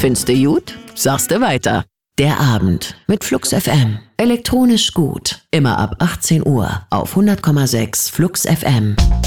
Findest du gut? Sagst du weiter. Der Abend mit Flux FM. Elektronisch gut. Immer ab 18 Uhr auf 100,6 Flux FM.